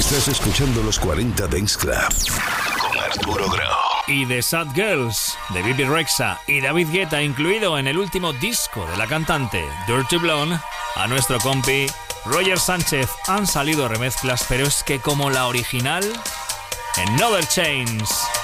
Estás escuchando los 40 Dance Club con Arturo Grau. Y The Sad Girls, de Bibi Rexha y David Guetta, incluido en el último disco de la cantante, Dirty Blonde. A nuestro compi Roger Sánchez han salido remezclas, pero es que como la original, Another Chains.